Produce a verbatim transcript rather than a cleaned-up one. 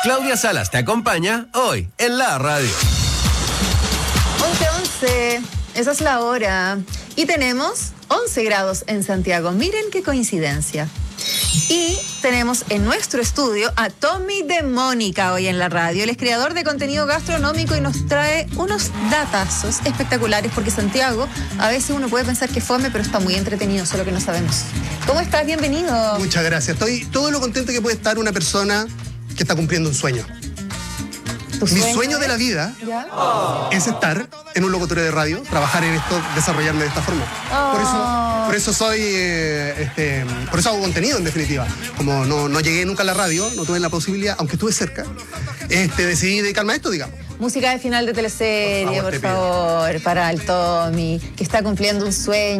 Claudia Salas te acompaña hoy en la radio. once once, esa es la hora. Y tenemos once grados en Santiago. Miren qué coincidencia. Y tenemos en nuestro estudio a Tommy de Mónica hoy en la radio. Él es creador de contenido gastronómico y nos trae unos datazos espectaculares, porque Santiago, a veces uno puede pensar que fome, pero está muy entretenido, solo que no sabemos. ¿Cómo estás? Bienvenido. Muchas gracias. Estoy todo lo contento que puede estar una persona que está cumpliendo un sueño. ¿Tu Mi sueño sueño es? de la vida ¿Ya? es estar en un locutorio de radio, trabajar en esto, desarrollarme de esta forma. Oh. Por eso, por eso soy, eh, este, por eso hago contenido en definitiva. Como no, no llegué nunca a la radio, no tuve la posibilidad, aunque estuve cerca, este, decidí dedicarme a esto, digamos. Música de final de teleserie, Por favor, por te pido. favor, para el Tommy, que está cumpliendo un sueño.